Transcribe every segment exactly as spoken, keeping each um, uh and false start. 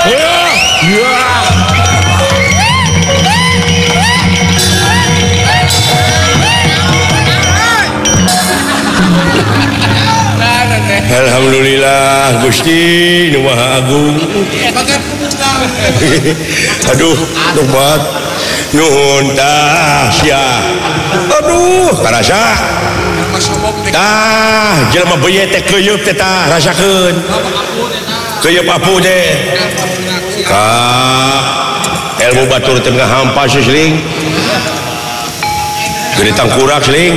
Alhamdulillah Gusti Nu Maha Agung. Aduh, tobat. Nuhun tah sia. Aduh, karasa. Tah, jelema beuyeut teh keuyeub teh tah rasakeun. Keuyeub apu teh. Ka ilmu batur teh ngahampa seuling. Gede tangkurak seuling.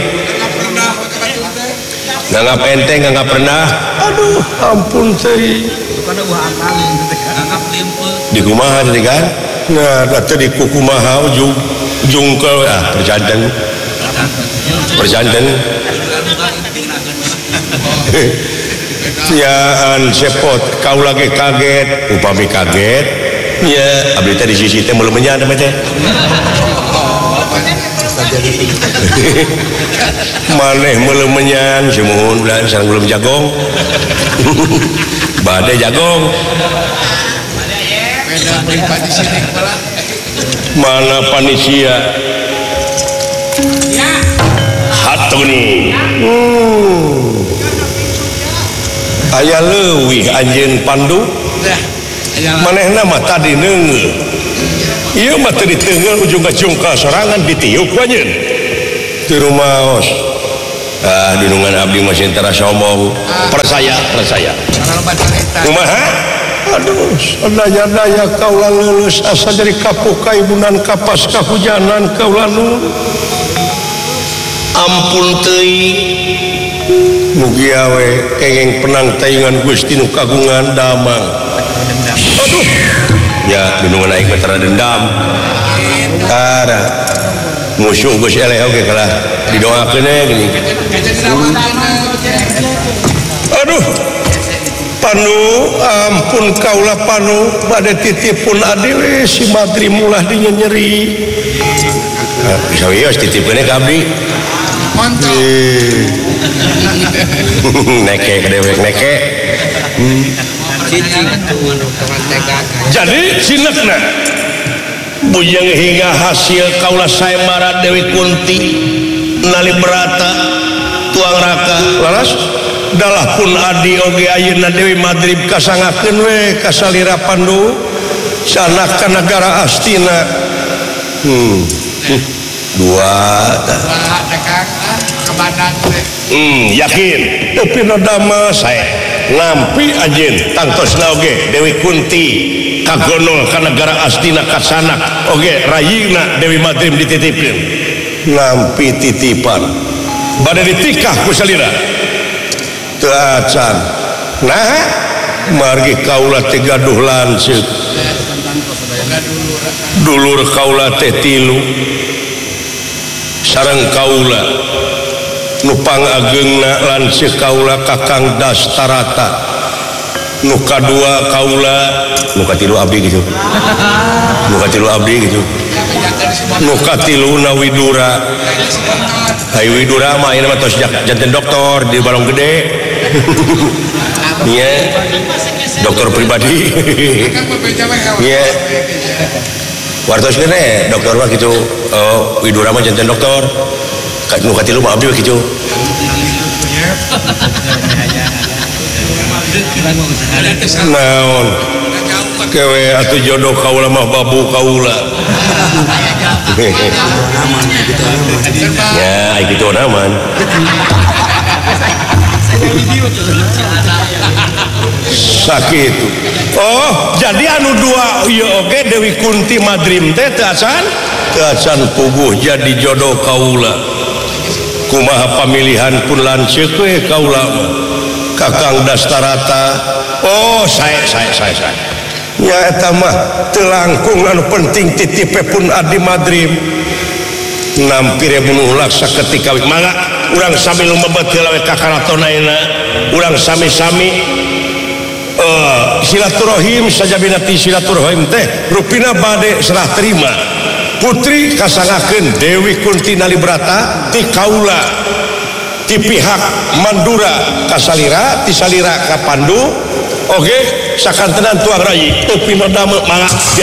Nggak enteng, nggak pernah. Aduh, ampun teh. Di kumaha tadi kan? Nah, kata di kumaha ujung jungkel ah perjanten. Perjanten. Siaan sepot kau lagi kaget, upami kaget. Ya, abdi teh di sisi teh belum menyadar teh. Maneh belum menyan semuhun bulan sareng belum jagong. Bade jagong. Mana panitia? Hatuni. Hmm. Aya leuwih anjeun Pandu. Manehna mah tadi neungeul. Ieu mah teu diteungeul ujung ka jungkal sorangan ditiup ku anjeun. Teu rumaos. Ah, dunungan abdi mah sintara sombong. Percaya, percaya. Kumaha? Aduh, sadaya-daya kaula leuleus asa jadi kapuk ka ibunan kapas kahujanan kaula nu. Ampun teuing. Mugi awe kenging penang taingan Gusti nu kagungan damang. Aduh. Ya, dunungan aing mah dendam. Ara. Musuh Gus eleh oge kalah didoakeun gini. Aduh. Panu ampun kaula Panu bade titipun adi we si Madri mulah dinya nyeri. Bisa wios titipkeun ka abdi. Mantap. Neke kadewek neke. Jadi sinekna bujang hingga hasil kaula sayembara Dewi Kunti nali berata tuang raka laras dalah pun adi oge ayeuna Dewi Madrib kasangakeun we kasalira Pandu sanak ka negara Astina. Hmm. Dua Hmm, yakin tapi nadama saya ngampi anjeun tangtosna oge Dewi Kunti kagonol ka negara Astina kasanak oge rayina Dewi Madrim dititipkeun ngampi titipan bade ditikah ku salira teu acan nah margi kaula teh gaduh lanceuk dulur kaula teh tilu sareng kaula nu pangageungna lanceuk kaula Kakang Dastarata nu kadua kaula nu katilu abdi gitu nu katilu abdi gitu nu katiluna Widura hai Widura mah ieu mah tos janten doktor di Balong Gede nya dokter pribadi nya wartos kene dokter mah gitu oh Widura mah janten dokter nu katilu mah abdi gitu naon kewe atuh jodoh kaula mah babu kaula ya gitu naman sakit oh jadi anu dua ieu oge Dewi Kunti Madrim teh teu acan teu acan puguh jadi jodoh kaula kumaha pamilihan pun lanceuk we kaula mah Kakang Dastarata oh saya saya saya saya nya eta mah teu langkung anu penting titipe pun Adi Madrim nampir bunuh laksa ketika mangga urang sami lumebet heula we ka karatonaina urang sami-sami uh, silaturahim sajabina ti silaturahim teh rupina bade serah terima putri kasangakeun Dewi Kunti Nalibrata ti kaula ti pihak Mandura kasalira ti salira ka Pandu oke sakantenan tuang rai tepi no damel mangga